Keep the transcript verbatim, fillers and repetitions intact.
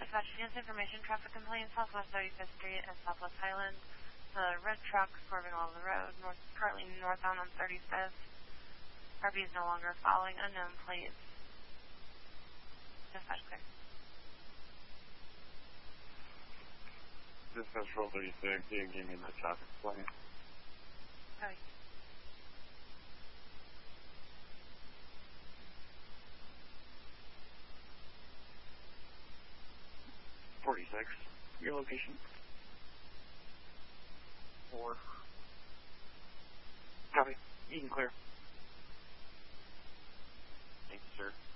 Dispatch, advance information, traffic complaint, Southwest thirty-fifth Street and Southwest Highland. The red truck swerving along the road, north, currently northbound on thirty-fifth. R V is no longer following unknown plates. Dispatch clear. Dispatch roll thirty-six, you can give me the traffic plane. Okay. forty-six, your location? Four. Copy. You can clear. Thank you, sir.